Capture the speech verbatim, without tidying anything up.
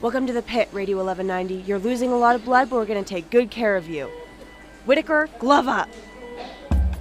Welcome to the pit, Radio eleven ninety. You're losing a lot of blood, but we're going to take good care of you. Whitaker, glove up!